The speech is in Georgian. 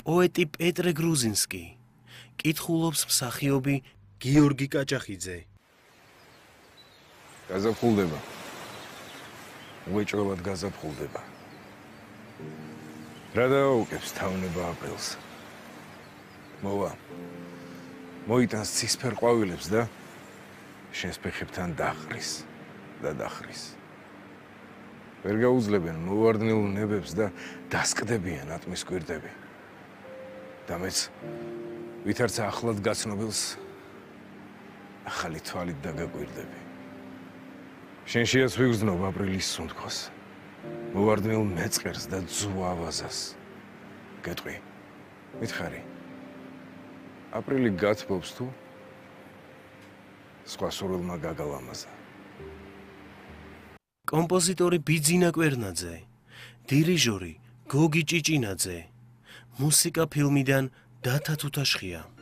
პოეტი პეტრე გრუზინსკი, კითხულობს მსახიობი გიორგი კაჭახიძე. გაზაფხულდება. უეჭველად გაზაფხულდება. რა დააუკებს თავნება აპრილს? მოვა. მოიტანს ცისფერ ყვავილებს და შენს ფეხებთან დაყრის და დაყრის. ვერ გაუძლებენ მოვარდნილ ნებებს და დასკდებიან ატმის კვირტები. და მეც ვითარც ახლად გაცნობილს ახალი თვალით დაგაკვირდები. შენშიაც ვიგრძნობ აპრილის სუნთქვას, მოვარდნილ მეწყერს და ძუავაზას. გეტყვი, მითხარი, აპრილი გათბობს თუ სხვა სურვილმა გაგალამაზა. კომპოზიტორი ბიძინა კვერნაძე, დირიჟორი გოგი ჭიჭინაძე, მუსიკა ფილმიდან დათა თუთაშხია.